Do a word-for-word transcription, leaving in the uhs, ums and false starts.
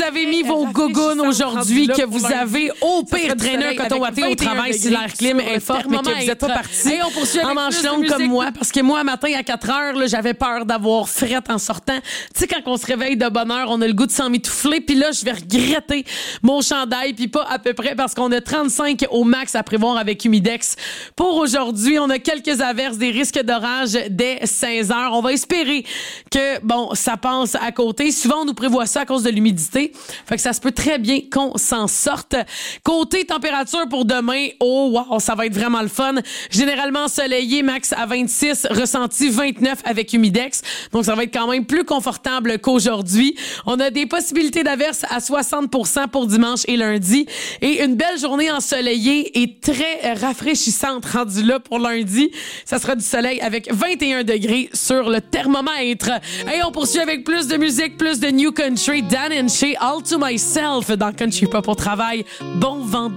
avez mis vos gougounes aujourd'hui, que vous avez au pire traîné un coton watté au travail si l'air clim est fort, mais que vous n'êtes pas parti en manche longue comme moi. Parce que moi, matin à quatre heures, là, j'avais peur d'avoir frette en sortant. Tu sais, quand on se réveille de bonne heure, on a le goût de s'en mitoufler. Puis là, je vais regretter mon chandail, puis pas à peu près, parce qu'on a trente-cinq au max à prévoir avec Humidex. Pour aujourd'hui, on a quelques averses, des risques d'orage dès seize heures. On va espérer que, bon, ça passe à côté. Souvent, on nous prévoit ça à cause de l'humidité. Fait que ça se peut très bien qu'on s'en sorte. Côté température pour demain, oh, wow, ça va être vraiment le fun. Généralement ensoleillé, max à vingt-six, ressenti vingt-neuf avec Humidex. Donc, ça va être quand même plus confortable qu'aujourd'hui. On a des possibilités d'averses à soixante pour cent pour dimanche et lundi. Et une belle journée ensoleillée et très rafraîchissante rendue là pour lundi. Ça sera du soleil avec vingt et un degrés sur le thermomètre. Et on poursuit avec plus de musique, plus de New Country. Dan and Shay, All to Myself dans Country Pop au travail. Bon vendredi.